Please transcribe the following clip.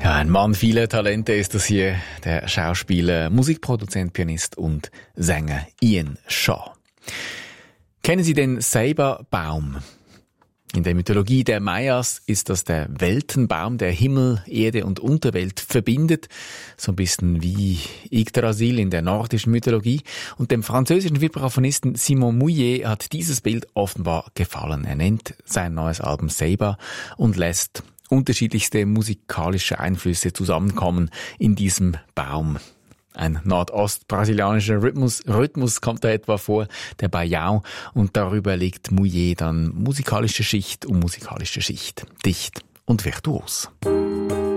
Ja, ein Mann vieler Talente ist das hier, der Schauspieler, Musikproduzent, Pianist und Sänger Ian Shaw. Kennen Sie den Ceiba-Baum? In der Mythologie der Mayas ist das der Weltenbaum, der Himmel, Erde und Unterwelt verbindet. So ein bisschen wie Yggdrasil in der nordischen Mythologie. Und dem französischen Vibraphonisten Simon Mouillet hat dieses Bild offenbar gefallen. Er nennt sein neues Album Ceiba und lässt unterschiedlichste musikalische Einflüsse zusammenkommen in diesem Baum. Ein nordostbrasilianischer Rhythmus kommt da etwa vor, der Baião, und darüber legt Mouillet dann musikalische Schicht um musikalische Schicht, dicht und virtuos.